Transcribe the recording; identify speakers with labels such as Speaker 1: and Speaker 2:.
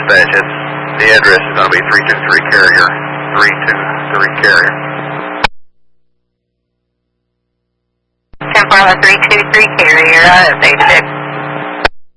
Speaker 1: dispatch. The address is going to be 323 Carrier. 323 Carrier.
Speaker 2: 10 Bravo 323 Carrier, I updated it.